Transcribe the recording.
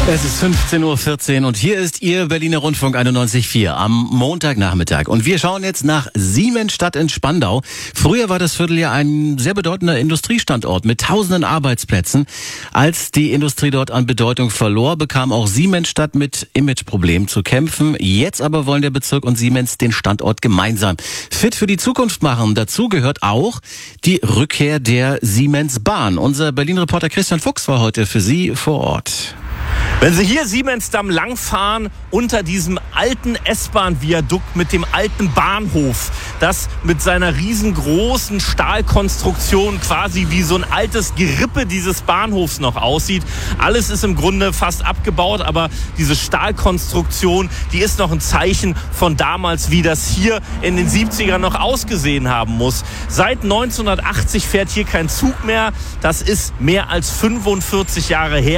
Es ist 15:14 Uhr und hier ist Ihr Berliner Rundfunk 91.4 am Montagnachmittag. Und wir schauen jetzt nach Siemensstadt in Spandau. Früher war das Viertel ja ein sehr bedeutender Industriestandort mit tausenden Arbeitsplätzen. Als die Industrie dort an Bedeutung verlor, bekam auch Siemensstadt mit Imageproblemen zu kämpfen. Jetzt aber wollen der Bezirk und Siemens den Standort gemeinsam fit für die Zukunft machen. Dazu gehört auch die Rückkehr der Siemens-Bahn. Unser Berlin-Reporter Christian Fuchs war heute für Sie vor Ort. Wenn Sie hier Siemensdamm langfahren, unter diesem alten S-Bahn-Viadukt mit dem alten Bahnhof, das mit seiner riesengroßen Stahlkonstruktion quasi wie so ein altes Gerippe dieses Bahnhofs noch aussieht. Alles ist im Grunde fast abgebaut, aber diese Stahlkonstruktion, die ist noch ein Zeichen von damals, wie das hier in den 70ern noch ausgesehen haben muss. Seit 1980 fährt hier kein Zug mehr. Das ist mehr als 45 Jahre her.